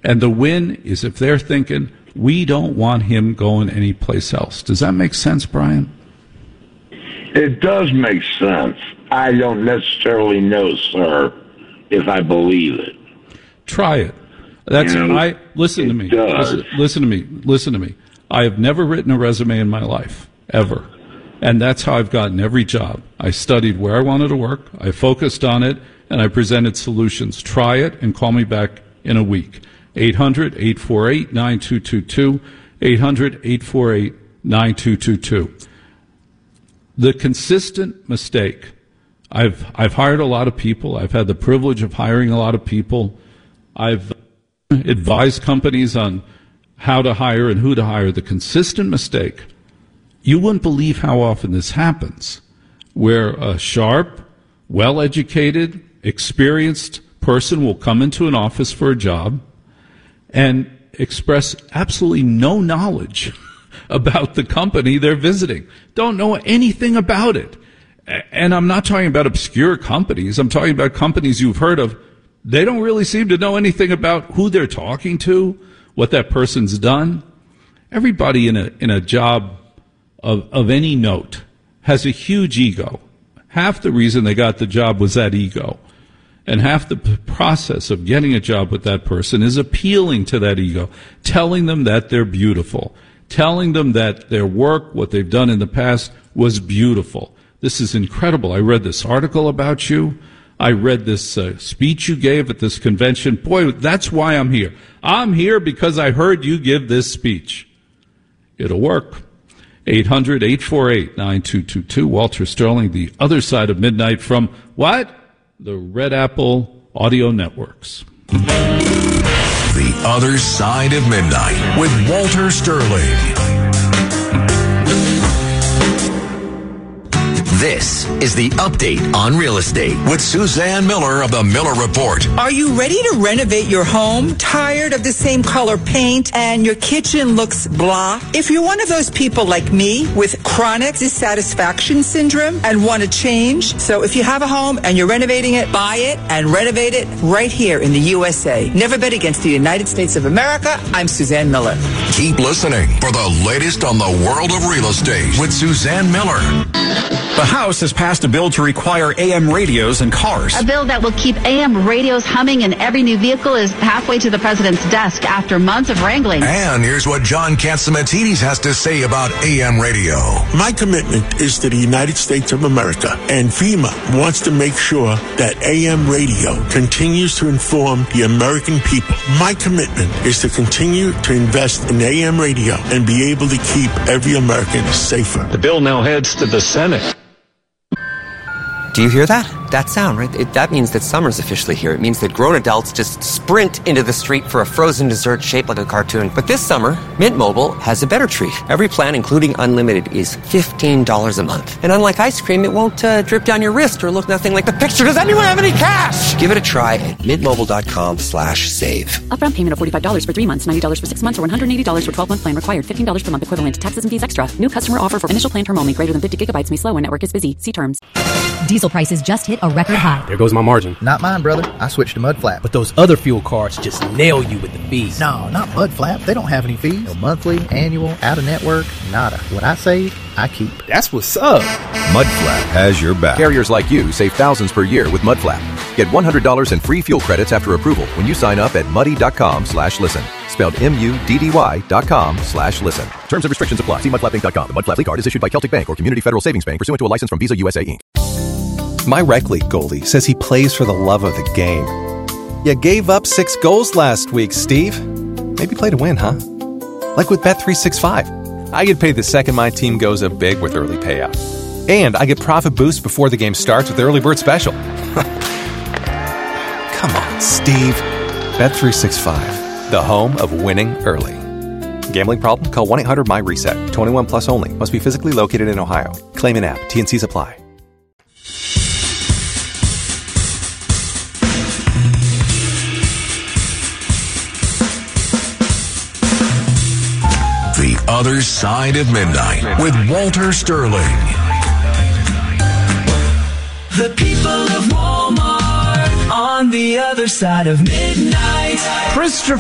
And the win is if they're thinking, we don't want him going anyplace else. Does that make sense, Brian? It does make sense. I don't necessarily know, sir, if I believe it. Try it. Listen to me. Listen to me. I have never written a resume in my life, ever. And that's how I've gotten every job. I studied where I wanted to work, I focused on it, and I presented solutions. Try it and call me back in a week. 800-848-9222, 800-848-9222. The consistent mistake. I've hired a lot of people. I've had the privilege of hiring a lot of people. I've advised companies on how to hire and who to hire. The consistent mistake, you wouldn't believe how often this happens, where a sharp, well-educated, experienced person will come into an office for a job and express absolutely no knowledge about the company they're visiting. Don't know anything about it. And I'm not talking about obscure companies. I'm talking about companies you've heard of. They don't really seem to know anything about who they're talking to, what that person's done. Everybody in a job of any note has a huge ego. Half the reason they got the job was that ego. And half the process of getting a job with that person is appealing to that ego, telling them that they're beautiful, telling them that their work, what they've done in the past, was beautiful. This is incredible. I read this article about you. I read this speech you gave at this convention. Boy, that's why I'm here. I'm here because I heard you give this speech. It'll work. 800-848-9222. Walter Sterling, The Other Side of Midnight from what? The Red Apple Audio Networks. The Other Side of Midnight with Walter Sterling. This is the Update on Real Estate with Suzanne Miller of the Miller Report. Are you ready to renovate your home? Tired of the same color paint and your kitchen looks blah? If you're one of those people like me with chronic dissatisfaction syndrome and want to change, so if you have a home and you're renovating it, buy it and renovate it right here in the USA. Never bet against the United States of America. I'm Suzanne Miller. Keep listening for the latest on the world of real estate with Suzanne Miller. The House has passed a bill to require AM radios in cars. A bill that will keep AM radios humming in every new vehicle is halfway to the president's desk after months of wrangling. And here's what John Catsimatidis has to say about AM radio. My commitment is to the United States of America, and FEMA wants to make sure that AM radio continues to inform the American people. My commitment is to continue to invest in AM radio and be able to keep every American safer. The bill now heads to the Senate. Do you hear that? That sound, right? That means that summer's officially here. It means that grown adults just sprint into the street for a frozen dessert shaped like a cartoon. But this summer, Mint Mobile has a better treat. Every plan, including unlimited, is $15 a month. And unlike ice cream, it won't drip down your wrist or look nothing like the picture. Does anyone have any cash? Give it a try at mintmobile.com/save. Upfront payment of $45 for 3 months, $90 for 6 months, or $180 for 12-month plan required. $15 per month equivalent. Taxes and fees extra. New customer offer for initial plan term only. Greater than 50 gigabytes may slow when network is busy. See terms. Diesel prices just hit a record high. There goes my margin. Not mine, brother. I switched to Mudflap. But those other fuel cards just nail you with the fees. No, not Mudflap. They don't have any fees. No monthly, annual, out-of-network, nada. What I save, I keep. That's what's up. Mudflap has your back. Carriers like you save thousands per year with Mudflap. Get $100 in free fuel credits after approval when you sign up at muddy.com/listen. Spelled MUDDY.com/listen. Terms and restrictions apply. See mudflapinc.com. The Mudflap card is issued by Celtic Bank or Community Federal Savings Bank pursuant to a license from Visa USA Inc. My rec league goalie says he plays for the love of the game. You gave up 6 goals last week, Steve. Maybe play to win, huh? Like with Bet365. I get paid the second my team goes up big with early payout. And I get profit boosts before the game starts with the early bird special. Come on, Steve. Bet365, the home of winning early. Gambling problem? Call 1-800-MY-RESET. 21 plus only. Must be physically located in Ohio. Claim an app. T&Cs apply. The Other Side of Midnight with Walter Sterling. The people of Walmart on the other side of midnight. Christopher